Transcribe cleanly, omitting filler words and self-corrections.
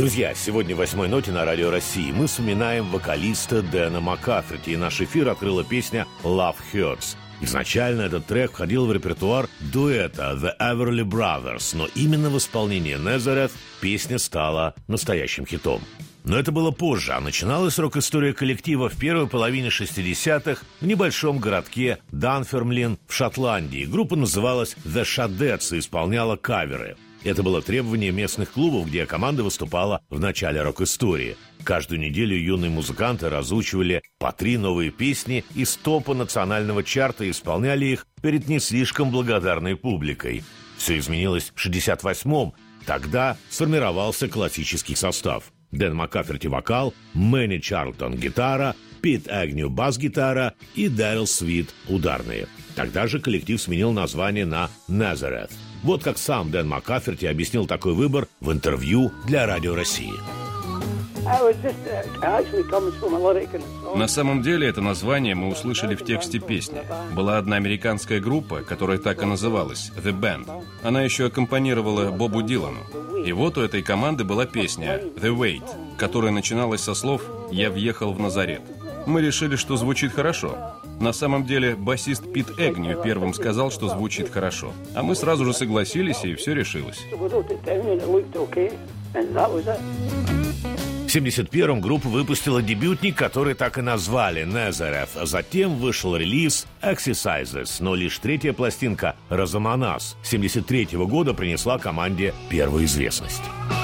Друзья, сегодня в «Восьмой ноте» на Радио России мы вспоминаем вокалиста Дэна Маккаферти, и наш эфир открыла песня «Love Hurts». Изначально этот трек входил в репертуар дуэта The Everly Brothers, но именно в исполнении Nazareth песня стала настоящим хитом. Но это было позже, а начиналась рок-история коллектива в первой половине 60-х в небольшом городке Данфермлин в Шотландии. Группа называлась The Shadets и исполняла каверы. Это было требование местных клубов, где команда выступала в начале рок-истории. Каждую неделю юные музыканты разучивали по 3 новые песни из топа национального чарта и исполняли их перед не слишком благодарной публикой. Все изменилось в 68-м. Тогда сформировался классический состав. Дэн Маккаферти – вокал, Мэнни Чарлтон – гитара, Пит Эгню – бас-гитара и Дэрил Свит – ударные. Тогда же коллектив сменил название на Nazareth. Вот как сам Дэн Маккаферти объяснил такой выбор в интервью для Радио России. На самом деле это название мы услышали в тексте песни. Была одна американская группа, которая так и называлась – The Band. Она еще аккомпанировала Бобу Дилану. И вот у этой команды была песня The Wait, которая начиналась со слов «Я въехал в Назарет». Мы решили, что звучит хорошо. На самом деле басист Пит Эгню первым сказал, что звучит хорошо. А мы сразу же согласились, и все решилось. В 1971-м группа выпустила дебютник, который так и назвали Nazareth, а затем вышел релиз Exercises, но лишь 3-я пластинка Razamanaz 1973 года принесла команде первую известность.